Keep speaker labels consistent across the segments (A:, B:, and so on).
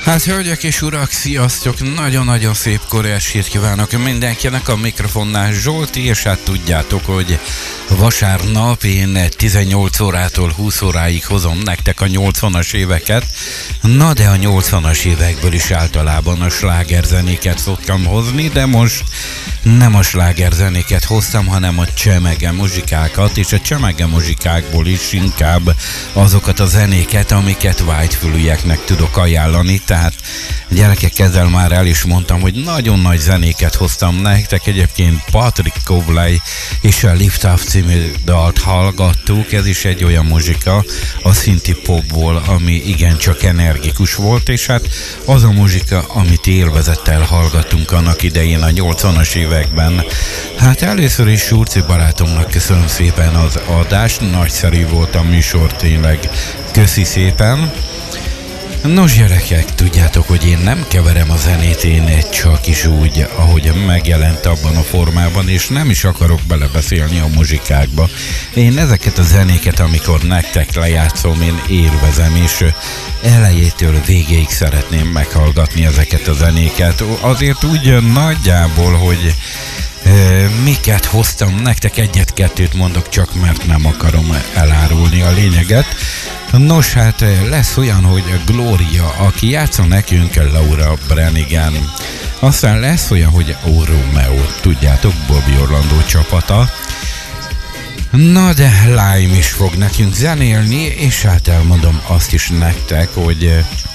A: Hát, hölgyek és urak, sziasztok! Nagyon-nagyon szép korestét kívánok mindenkinek, a mikrofonnál Zsolti, és hát tudjátok, hogy vasárnap én 18 órától 20 óráig hozom nektek a 80-as éveket. Na de a 80-as évekből is általában a slágerzenéket szoktam hozni, de most nem a slágerzenéket hoztam, hanem a csemege muzsikákat, és a csemege muzsikákból is inkább azokat a zenéket, amiket vágyfülűeknek tudok ajánlani. Tehát gyerekek, ezzel már el is mondtam, hogy nagyon nagy zenéket hoztam nektek. Egyébként Patrick Cowley és a Lift Up című dalt hallgattuk. Ez is egy olyan muzsika a szinti popból, ami igencsak energikus volt, és hát az a muzsika, amit élvezettel hallgattunk annak idején a 80-as években. Hát először is Surci barátomnak köszönöm szépen az adást, nagyszerű volt a műsor, tényleg köszi szépen. Nos gyerekek, tudjátok, hogy én nem keverem a zenét, én csak is úgy, ahogy megjelent abban a formában, és nem is akarok belebeszélni a muzsikákba. Én ezeket a zenéket, amikor nektek lejátszom, én élvezem, és elejétől végéig szeretném meghallgatni ezeket a zenéket. Azért úgy nagyjából, hogy miket hoztam nektek, egyet-kettőt mondok csak, mert nem akarom elárulni a lényeget. Nos, hát lesz olyan, hogy Gloria, aki játszol nekünk, Laura Branigan. Aztán lesz olyan, hogy O Romeo, tudjátok, Bobby Orlando csapata. Na de Lime is fog nekünk zenélni, és hát elmondom azt is nektek, hogy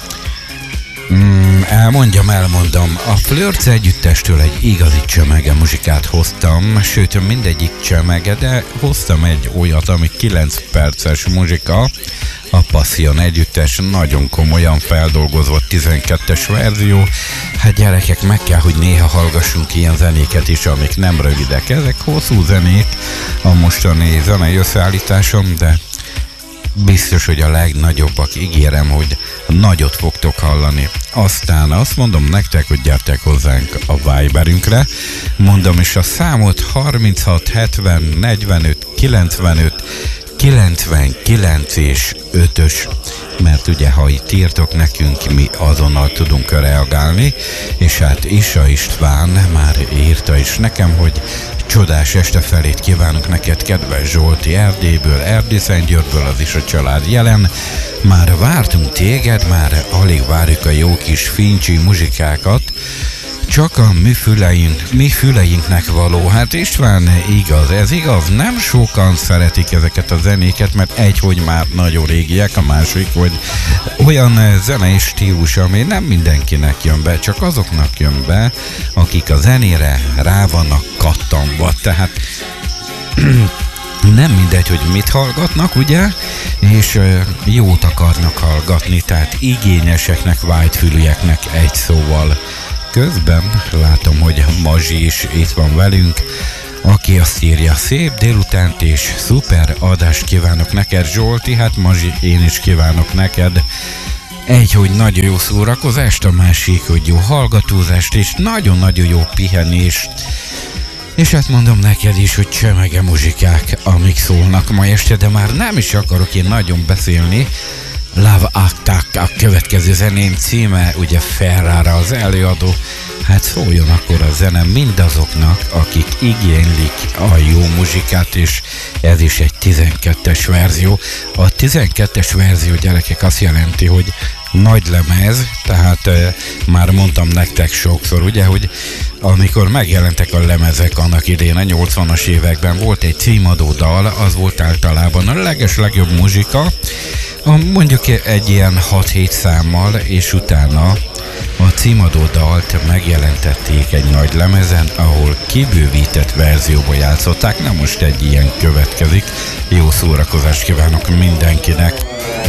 A: elmondom. A Flirts együttestől egy igazi csemege muzsikát hoztam, sőt mindegyik csemege, de hoztam egy olyat, ami 9 perces muzsika, a Passion együttes, nagyon komolyan feldolgozott 12-es verzió. Hát gyerekek, meg kell, hogy néha hallgassunk ilyen zenéket is, amik nem rövidek. Ezek hosszú zenék a mostani zenei összeállításom, de biztos, hogy a legnagyobbak, ígérem, hogy nagyot fogtok hallani. Aztán azt mondom nektek, hogy gyertek hozzánk a Viberünkre. Mondom is a számot: 36 70 45 95 99 és 5-ös, mert ugye ha itt írtok nekünk, mi azonnal tudunk reagálni, és hát Isa István már írta is nekem, hogy csodás este felét kívánunk neked, kedves Zsolti, Erdélyből, Erdélyszentgyörgyből, az is a család jelen. Már vártunk téged, már alig várjuk a jó kis fincsi muzsikákat, csak a mi füleinknek való. Hát István, igaz, ez igaz, nem sokan szeretik ezeket a zenéket, mert egy, hogy már nagyon régiek, a másik, hogy olyan zenei stílus, ami nem mindenkinek jön be, csak azoknak jön be, akik a zenére rá vannak kattanva. Tehát nem mindegy, hogy mit hallgatnak, ugye, és jót akarnak hallgatni, tehát igényeseknek, vágyfülűeknek, egy szóval. Közben látom, hogy Mazsi is itt van velünk, aki azt írja: szép délutánt és szuper adást kívánok neked, Zsolti. Hát Mazsi, én is kívánok neked egy, hogy nagyon jó szórakozást, a másik, hogy jó hallgatózást, és nagyon-nagyon jó pihenést. És hát mondom neked is, hogy csemege muzsikák, amik szólnak ma este, de már nem is akarok én nagyon beszélni. Love Attack a következő zeném címe, ugye Ferrara az előadó. Hát szóljon akkor a zene mindazoknak, akik igénylik a jó muzsikát, és ez is egy 12-es verzió. A 12-es verzió, gyerekek, azt jelenti, hogy nagy lemez, tehát már mondtam nektek sokszor, ugye, hogy amikor megjelentek a lemezek annak idén, a 80-as években, volt egy címadó dal, az volt általában a legjobb muzsika, mondjuk egy ilyen 6-7 számmal, és utána a címadó dalt megjelentették egy nagy lemezen, ahol kibővített verzióba játszották. Na most egy ilyen következik. Jó szórakozást kívánok mindenkinek!